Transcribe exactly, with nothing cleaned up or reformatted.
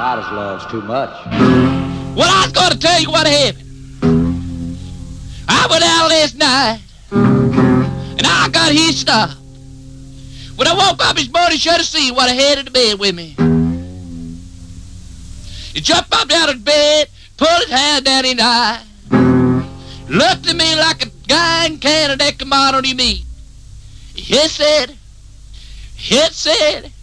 Riders love's too much. Well, I was going to tell you what happened. I went out last night, and I got hitched up. When I woke up this morning, should have seen what I had in the bed with me. He jumped up out of bed, pulled his hand down in the eye, looked at me like a guy in Canada that come out on his meat. He said, he said,